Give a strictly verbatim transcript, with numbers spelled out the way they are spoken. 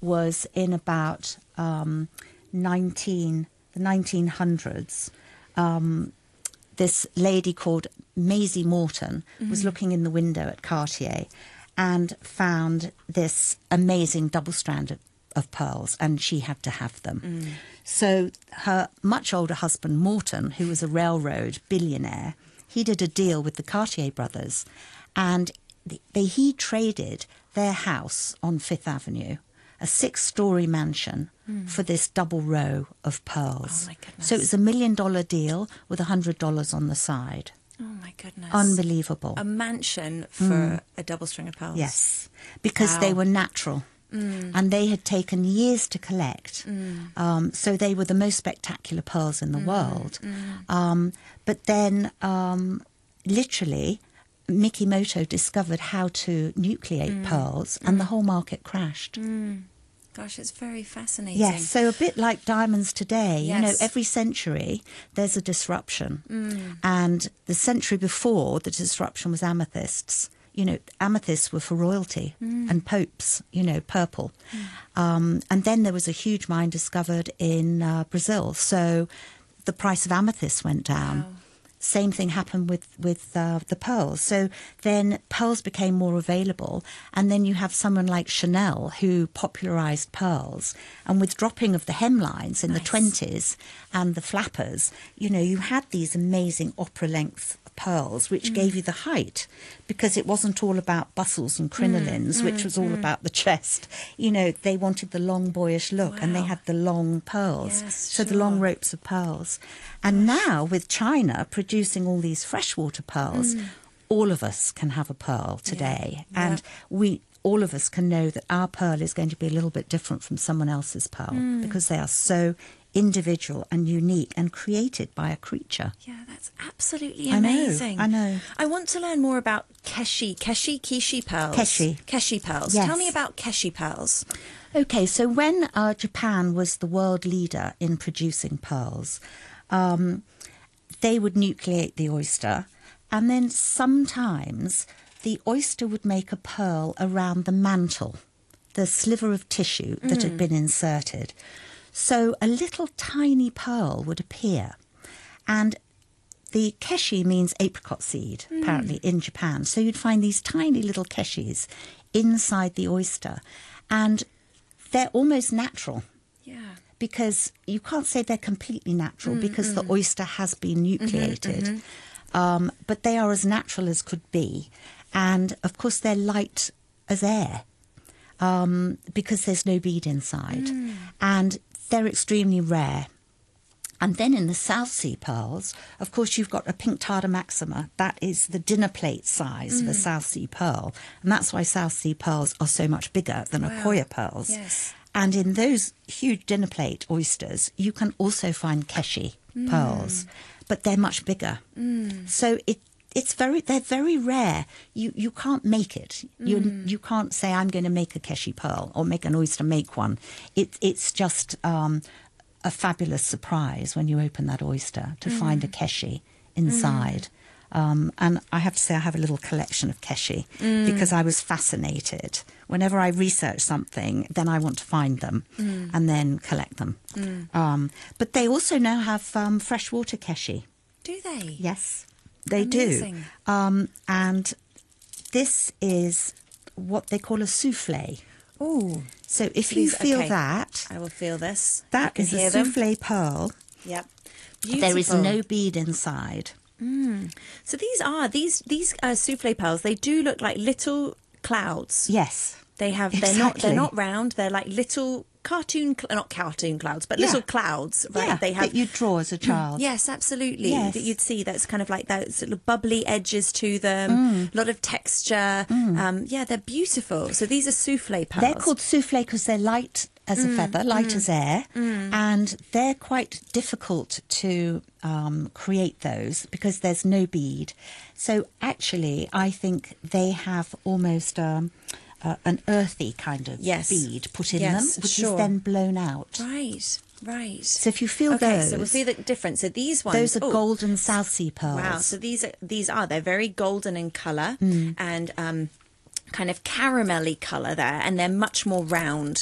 was in about um, nineteen the nineteen hundreds. Um, this lady called Maisie Morton mm-hmm. was looking in the window at Cartier and found this amazing double strand of, of pearls, and she had to have them. Mm. So her much older husband, Morton, who was a railroad billionaire, he did a deal with the Cartier brothers, and they, he traded their house on Fifth Avenue, a six-storey mansion, mm. for this double row of pearls. Oh, my goodness. So it was a million-dollar deal with one hundred dollars on the side. Oh, my goodness. Unbelievable. A mansion for mm. a double string of pearls. Yes, because wow. they were natural. Mm. And they had taken years to collect. Mm. Um, so they were the most spectacular pearls in the mm. world. Mm. Um, but then, um, literally, Mikimoto discovered how to nucleate mm. pearls, and mm. the whole market crashed. Mm. Gosh, it's very fascinating. Yes, so a bit like diamonds today. Yes. You know, every century there's a disruption. Mm. And the century before, the disruption was amethysts. You know, amethysts were for royalty mm. and popes, you know, purple. Mm. Um, and then there was a huge mine discovered in uh, Brazil. So the price of amethysts went down. Wow. Same thing happened with, with uh, the pearls. So then pearls became more available. And then you have someone like Chanel who popularized pearls. And with dropping of the hemlines in nice. the twenties and the flappers, you know, you had these amazing opera-length pearls, which mm. gave you the height, because it wasn't all about bustles and crinolines, mm, which mm, was all mm. about the chest. You know, they wanted the long boyish look, wow. and they had the long pearls, yes, so sure. the long ropes of pearls. And now with China producing all these freshwater pearls, mm. all of us can have a pearl today, yeah. and yeah. we all of us can know that our pearl is going to be a little bit different from someone else's pearl, mm. because they are so individual and unique and created by a creature. Yeah, that's absolutely amazing. I know, I know. I want to learn more about Keshi, Keshi, Kishi pearls. Keshi. Keshi pearls. Yes. Tell me about Keshi pearls. Okay, so when uh, Japan was the world leader in producing pearls, um, they would nucleate the oyster, and then sometimes the oyster would make a pearl around the mantle, the sliver of tissue that mm. had been inserted. So a little tiny pearl would appear. And the keshi means apricot seed, mm. apparently, in Japan. So you'd find these tiny little keshis inside the oyster. And they're almost natural. Yeah. Because you can't say they're completely natural, mm, because mm. the oyster has been nucleated. Mm-hmm, mm-hmm. Um, but they are as natural as could be. And, of course, they're light as air, um, because there's no bead inside. Mm. And they're extremely rare. And then in the South Sea pearls, of course, you've got a Pinctada maxima. That is the dinner plate size mm. of a South Sea pearl. And that's why South Sea pearls are so much bigger than wow. Akoya pearls. Yes. And in those huge dinner plate oysters, you can also find keshi mm. pearls, but they're much bigger. Mm. So it It's very, they're very rare. You you can't make it. You mm. you can't say, I'm going to make a keshi pearl or make an oyster make one. It it's just um, a fabulous surprise when you open that oyster to mm. find a keshi inside. Mm. Um, and I have to say, I have a little collection of keshi mm. because I was fascinated. Whenever I research something, then I want to find them mm. and then collect them. Mm. Um, but they also now have um, freshwater keshi. Do they? Yes. They Amazing. do. Um, and this is what they call a souffle. Oh. So if Please, you feel okay. that... I will feel this. That is a souffle pearl. Yep. Beautiful. There is no bead inside. Mm. So these are, these these uh, souffle pearls, they do look like little clouds. Yes. They have, exactly. they're not, they're not round, they're like little... Cartoon, not cartoon clouds, but yeah. little clouds, right? Yeah, they have that you'd draw as a child. Yes, absolutely. Yes. That you'd see. That's kind of like those sort of bubbly edges to them. Mm. A lot of texture. Mm. Um, yeah, they're beautiful. So these are souffle pearls. They're called souffle because they're light as mm. a feather, light mm. as air, mm. and they're quite difficult to um, create those because there's no bead. So actually, I think they have almost. Um, Uh, an earthy kind of yes. bead put in yes, them, which sure. is then blown out. Right, right. So if you feel okay, those... so we'll see the difference. So these ones... Those are oh. golden South Sea pearls. Wow, so these are, these are, they're very golden in colour mm. and um, kind of caramelly colour there, and they're much more round